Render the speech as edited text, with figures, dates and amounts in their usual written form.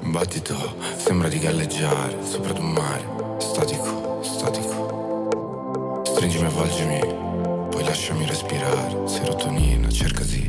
battito sembra di galleggiare sopra ad un mare, statico, statico. Stringimi, avvolgimi, poi lasciami respirare. Serotonina, cercasi